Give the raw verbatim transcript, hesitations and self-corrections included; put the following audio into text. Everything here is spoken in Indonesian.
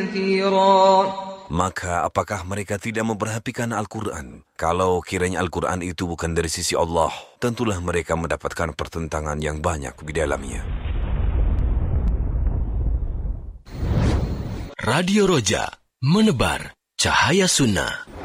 Maka apakah mereka tidak memperhatikan Al-Quran? Kalau kiranya Al-Quran itu bukan dari sisi Allah, tentulah mereka mendapatkan pertentangan yang banyak di dalamnya. Radio Roja, menebar cahaya sunnah.